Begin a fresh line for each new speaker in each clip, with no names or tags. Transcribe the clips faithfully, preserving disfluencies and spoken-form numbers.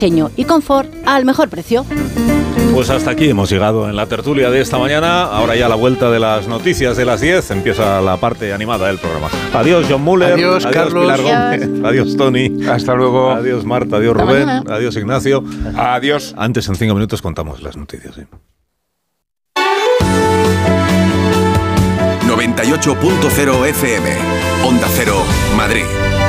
diseño y confort al mejor precio.
Pues hasta aquí hemos llegado en la tertulia de esta mañana. Ahora ya a la vuelta de las noticias de las diez empieza la parte animada del programa. Adiós, John Muller.
Adiós,
adiós
Carlos.
Pilar Gómez. Adiós. adiós, Tony.
Hasta luego.
Adiós, Marta. Adiós,
Hasta
Rubén.
mañana.
Adiós, Ignacio.
Adiós.
Antes, en cinco minutos, contamos las noticias. ¿Sí?
noventa y ocho punto cero F M. Onda Cero, Madrid.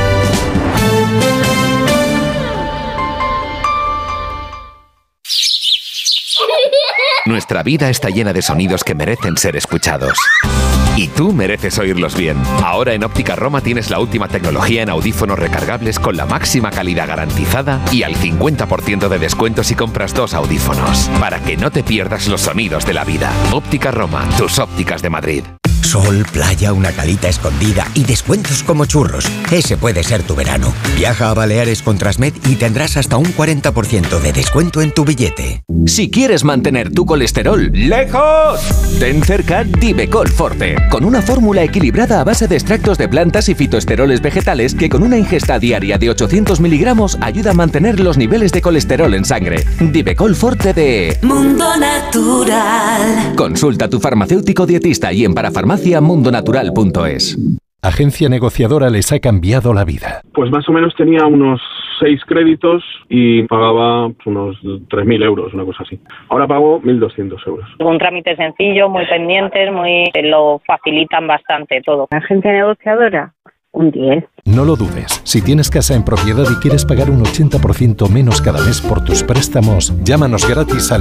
Nuestra vida está llena de sonidos que merecen ser escuchados. Y tú mereces oírlos bien. Ahora en Óptica Roma tienes la última tecnología en audífonos recargables con la máxima calidad garantizada y al cincuenta por ciento de descuento si compras dos audífonos. Para que no te pierdas los sonidos de la vida. Óptica Roma, tus ópticas de Madrid.
Sol, playa, una calita escondida y descuentos como churros. Ese puede ser tu verano. Viaja a Baleares con Transmed y tendrás hasta un cuarenta por ciento de descuento en tu billete.
Si quieres mantener tu colesterol lejos, ten cerca Divecol Forte, con una fórmula equilibrada a base de extractos de plantas y fitoesteroles vegetales que con una ingesta diaria de ochocientos miligramos ayuda a mantener los niveles de colesterol en sangre. Divecol Forte de
Mundo Natural.
Consulta a tu farmacéutico dietista y en parafarmacia mundo natural punto es.
Agencia negociadora les ha cambiado la vida.
Pues más o menos tenía unos seis créditos y pagaba unos tres mil euros, una cosa así. Ahora pago mil doscientos euros.
Un trámite sencillo, muy pendientes, muy lo facilitan bastante todo.
Agencia negociadora, un diez.
No lo dudes. Si tienes casa en propiedad y quieres pagar un ochenta por ciento menos cada mes por tus préstamos, llámanos gratis al